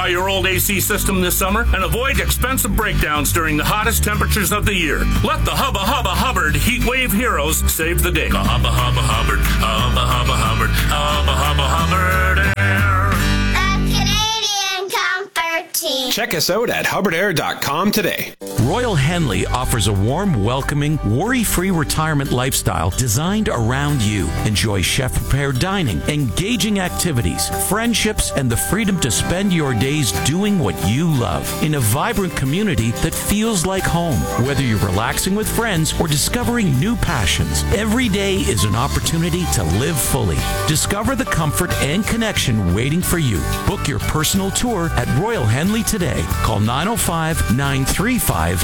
Modify your old AC system this summer and avoid expensive breakdowns during the hottest temperatures of the year. Let the Hubba Hubba Hubbard Heat Wave Heroes save the day. Hubba Hubba Hubbard, Hubba Hubba Hubbard, Hubba Hubba Hubbard Air. The Canadian Comfort Team. Check us out at hubbardair.com today. Royal Henley offers a warm, welcoming, worry-free retirement lifestyle designed around you. Enjoy chef-prepared dining, engaging activities, friendships, and the freedom to spend your days doing what you love in a vibrant community that feels like home. Whether you're relaxing with friends or discovering new passions, every day is an opportunity to live fully. Discover the comfort and connection waiting for you. Book your personal tour at Royal Henley today. Call 905-935-1800.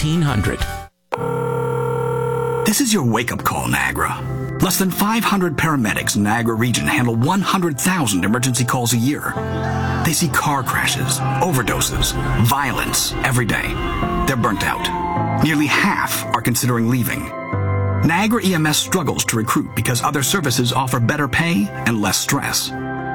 This is your wake-up call, Niagara. Less than 500 paramedics in Niagara region handle 100,000 emergency calls a year. They see car crashes, overdoses, violence every day. They're burnt out. Nearly half are considering leaving. Niagara EMS struggles to recruit because other services offer better pay and less stress.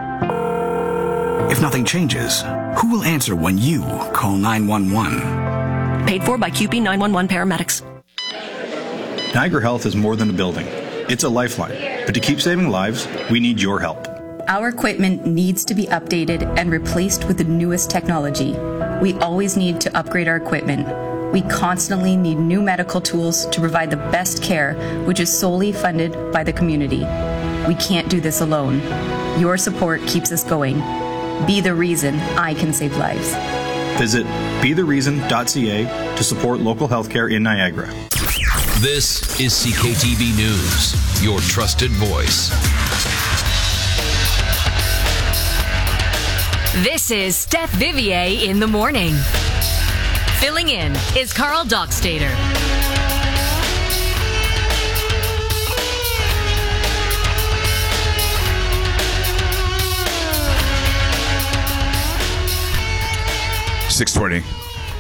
If nothing changes, who will answer when you call 911? Paid for by QP 911 paramedics. Niagara Health is more than a building. It's a lifeline. But to keep saving lives, we need your help. Our equipment needs to be updated and replaced with the newest technology. We always need to upgrade our equipment. We constantly need new medical tools to provide the best care, which is solely funded by the community. We can't do this alone. Your support keeps us going. Be the reason I can save lives. Visit bethereason.ca to support local healthcare in Niagara. This is CKTV News, your trusted voice. This is Steph Vivier in the morning. Filling in is Carl Dockstader. .620.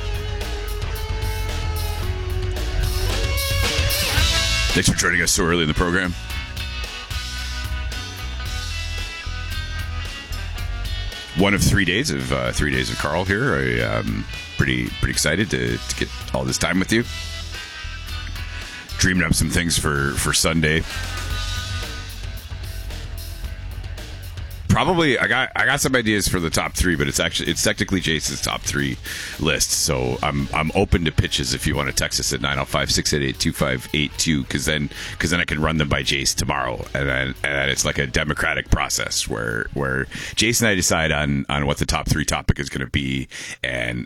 Thanks for joining us so early in the program. One of 3 days of Carl here. I'm pretty excited to get all this time with you. Dreaming up some things for Sunday. Probably, I got some ideas for the top three, but it's technically Jason's top three list. So I'm open to pitches if you want to text us at 905-688-2582, because then I can run them by Jace tomorrow, and it's like a democratic process where Jason and I decide on what the top three topic is going to be, and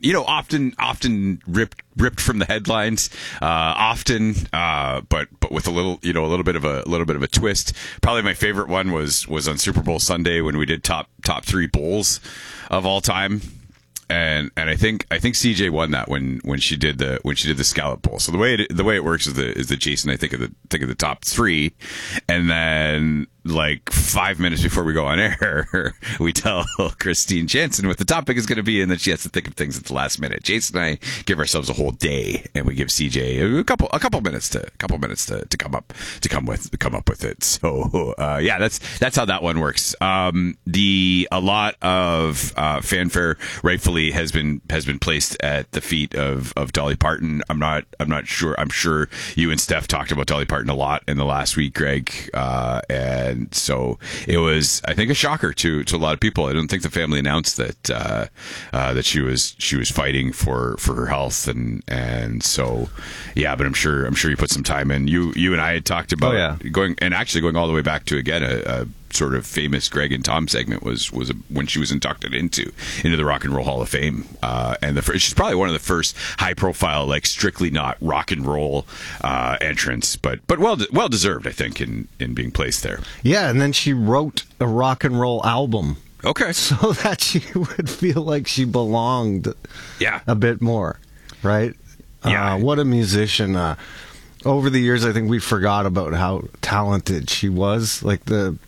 often ripped from the headlines, but with a little bit of a twist. Probably my favorite one was on Super Bowl Sunday when we did top three bowls of all time. And I think CJ won that when she did the Scallop Bowl. So the way it works is that Jason and I think of the top three, and then like 5 minutes before we go on air, we tell Christine Jansen what the topic is going to be, and then she has to think of things at the last minute. Jason and I give ourselves a whole day, and we give CJ a couple minutes to come up with it. So yeah, that's how that one works. A lot of fanfare rightfully has been placed at the feet of Dolly Parton. I'm not sure. I'm sure you and Steph talked about Dolly Parton a lot in the last week, Greg, and so it was, I think, a shocker to a lot of people. I don't think the family announced that she was fighting for her health, and so yeah. But I'm sure you put some time in. You and I had talked about going all the way back to again a sort of famous Greg and Tom segment was when she was inducted into the Rock and Roll Hall of Fame, and she's probably one of the first high profile, like strictly not rock and roll entrants, but well deserved, I think, in being placed there. Yeah, and then she wrote a rock and roll album. Okay, so that she would feel like she belonged. Yeah, a bit more, right? Yeah, what a musician. Over the years, I think we forgot about how talented she was. Like the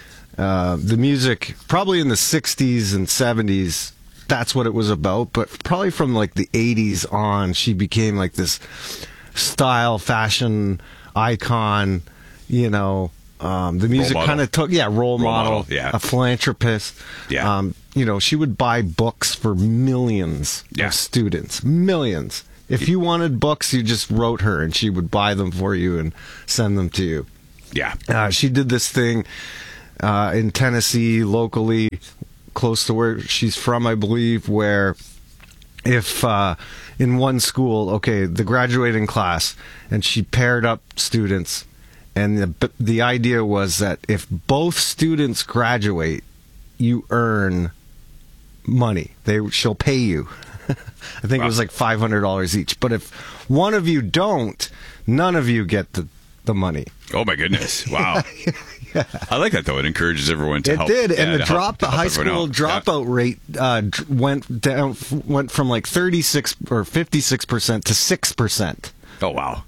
music, probably in the 60s and 70s, that's what it was about. But probably from like the 80s on, she became like this style, fashion icon, The music kind of took, role model, yeah. a philanthropist. Yeah. She would buy books for millions of students. Millions. If you wanted books, you just wrote her and she would buy them for you and send them to you. Yeah. She did this thing in Tennessee, locally, close to where she's from, I believe, where if in one school, the graduating class, and she paired up students, and the idea was that if both students graduate, you earn money. She'll pay you. I think it was like $500 each. But if one of you don't, none of you get the money. Oh my goodness! Wow. Yeah. I like that though. It encourages everyone to help. It did, and yeah, the high school dropout rate went from like 36 or 56% to 6%. Oh wow!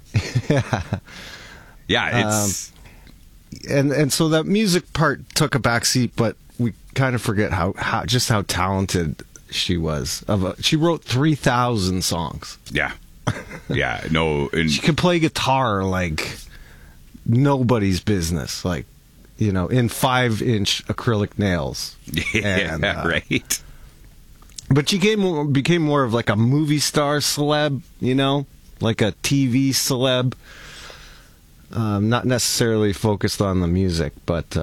Yeah, it's and so that music part took a backseat, but we kind of forget how talented she was. She wrote 3,000 songs. Yeah, yeah. No, she could play guitar like nobody's business. Like, in 5-inch acrylic nails. Yeah, right. But she became more of like a movie star celeb, like a TV celeb. Not necessarily focused on the music, but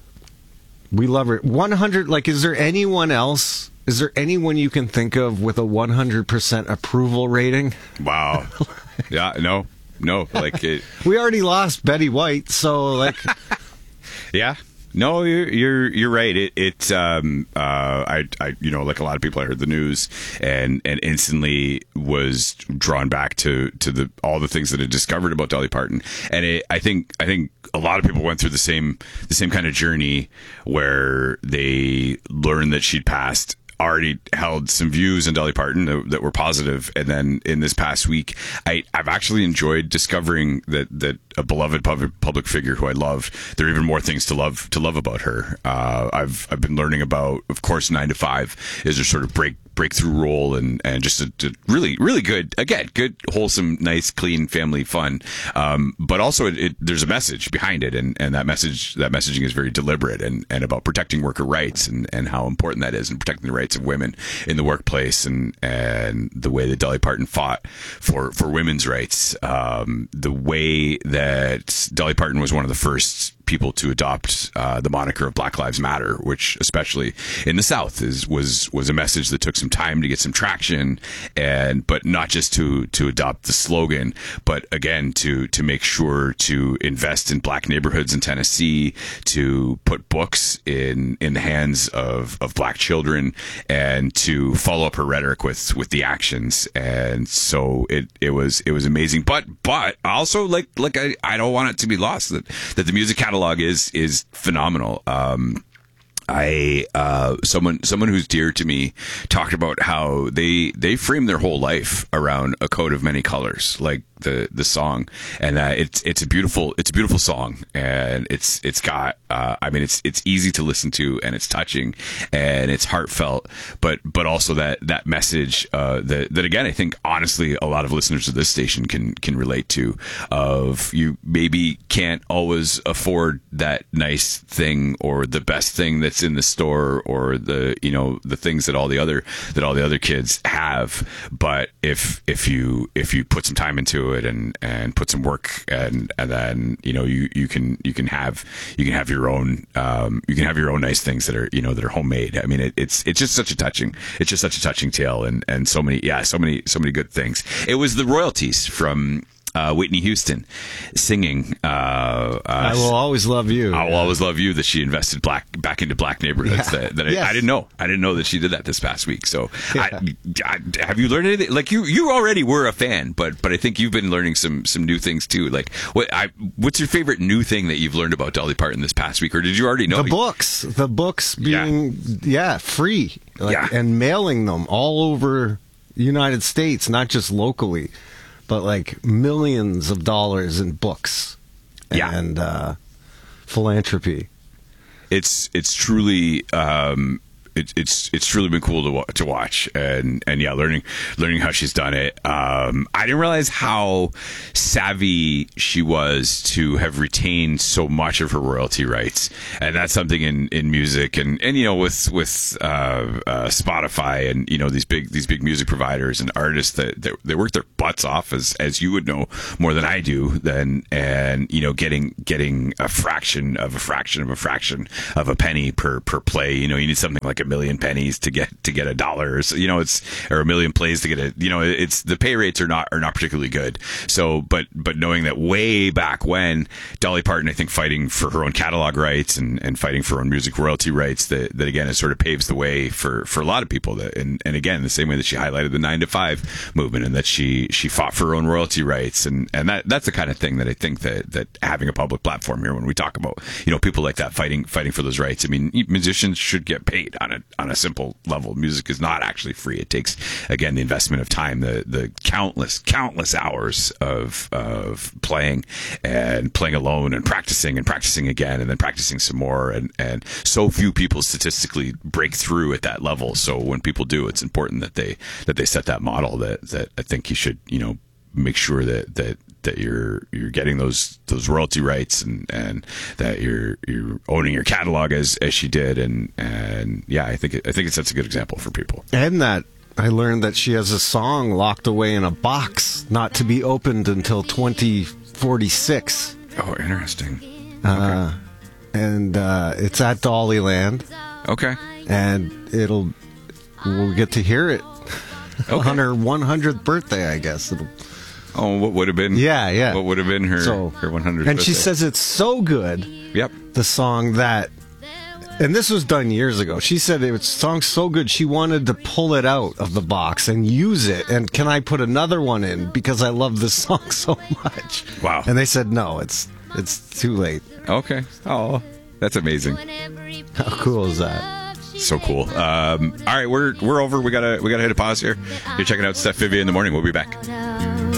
we love her. 100. Like, is there anyone else? Is there anyone you can think of with a 100% approval rating? Wow. Yeah. No. Like it. We already lost Betty White, so like. Yeah. No, you're right. It's I like a lot of people, I heard the news and instantly was drawn back to all the things that I discovered about Dolly Parton, and I think a lot of people went through the same kind of journey where they learned that she'd passed. Already held some views on Dolly Parton that were positive, and then in this past week, I've actually enjoyed discovering that a beloved public figure who I loved. There are even more things to love about her. I've been learning about, of course, 9 to 5 is her sort of breakthrough role, and just a really, really good, again, good, wholesome, nice, clean family fun. But also there's a message behind it, and that messaging is very deliberate and about protecting worker rights and how important that is, and protecting the rights of women in the workplace, and the way that Dolly Parton fought for women's rights. The way that Dolly Parton was one of the first people to adopt the moniker of Black Lives Matter, which especially in the South was a message that took some time to get some traction, but not just to adopt the slogan, but again to make sure to invest in Black neighborhoods in Tennessee, to put books in the hands of Black children, and to follow up her rhetoric with the actions. And so it was amazing, but also like I don't want it to be lost that the music catalog is phenomenal. Someone who's dear to me talked about how they frame their whole life around A Coat of Many Colors, like the song, and it's a beautiful song, and it's got it's easy to listen to, and it's touching, and it's heartfelt, but also that message that again, I think honestly a lot of listeners of this station can relate to, of you maybe can't always afford that nice thing or the best thing that's in the store, or the things that all the other kids have, but if you put some time into it and put some work, and then you can have your own nice things that are homemade. I mean, it's just such a touching tale, and so many good things. It was the royalties from Whitney Houston singing I Will Always Love You. I Will Always Love You, that she invested back into Black neighborhoods. Yeah. Yes. I didn't know that she did that this past week. So yeah. Have you learned anything? Like you already were a fan, but I think you've been learning some new things too. Like what's your favorite new thing that you've learned about Dolly Parton this past week, or did you already know? The books being free, and mailing them all over the United States, not just locally, but like millions of dollars in books and philanthropy. It's truly it's truly been cool to watch, and yeah, learning how she's done it. I didn't realize how savvy she was to have retained so much of her royalty rights, and that's something in music, and you know, with Spotify and, you know, these big music providers and artists that they work their butts off, as you would know more than I do, and you know, getting a fraction of a penny per play. You know, you need something like 1 million pennies to get $1. You know, or 1 million plays to get it. You know, it's the pay rates are not particularly good. So, but knowing that way back when, Dolly Parton, I think, fighting for her own catalog rights and fighting for her own music royalty rights, that again, it sort of paves the way for a lot of people. And again, the same way that she highlighted the 9 to 5 movement, and that she fought for her own royalty rights, and that's the kind of thing that I think that having a public platform here, when we talk about, you know, people like that fighting for those rights. I mean, musicians should get paid on a simple level. Music is not actually free. It takes, again, the investment of time, the countless hours of playing alone and practicing again, and then practicing some more, and so few people statistically break through at that level. So when people do, it's important that they set that model, that I think you should, you know, make sure that you're getting those royalty rights, and that you're owning your catalog as she did, and yeah, I think it sets a good example for people. And that I learned that she has a song locked away in a box, not to be opened until 2046. Oh, interesting. Okay. And it's at Dollyland. Okay. And we'll get to hear it on her 100th birthday, I guess. What would have been? Yeah. What would have been her 100th And birthday? she says it's so good. Yep. The song that, and this was done years ago. She said the song's so good she wanted to pull it out of the box and use it. And can I put another one in because I love this song so much? Wow. And they said no, it's too late. Okay. Oh, that's amazing. How cool is that? So cool. All right, we're over. We gotta hit a pause here. You're checking out Steph Vivier in the morning. We'll be back.